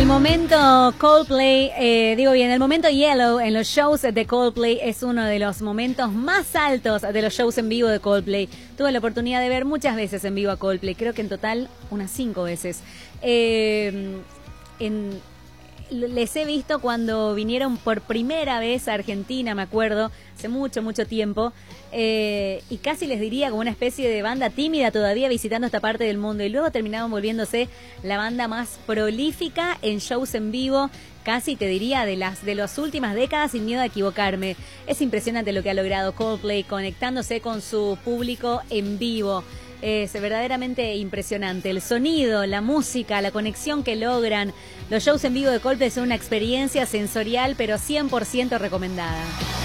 El momento Coldplay, el momento Yellow en los shows de Coldplay es uno de los momentos más altos de los shows en vivo de Coldplay. Tuve la oportunidad de ver muchas veces en vivo a Coldplay, creo que en total unas 5 veces. Les he visto cuando vinieron por primera vez a Argentina, me acuerdo, hace mucho, mucho tiempo, y casi les diría como una especie de banda tímida todavía visitando esta parte del mundo, y luego terminaron volviéndose la banda más prolífica en shows en vivo, casi te diría de las últimas décadas, sin miedo a equivocarme. Es impresionante lo que ha logrado Coldplay conectándose con su público en vivo. Es verdaderamente impresionante. El sonido, la música, la conexión que logran. Los shows en vivo de Coldplay son una experiencia sensorial, pero 100% recomendada.